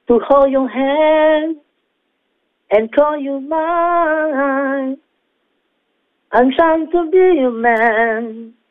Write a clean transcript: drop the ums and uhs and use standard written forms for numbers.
to hold your hand and call you mine. I'm trying to be your man.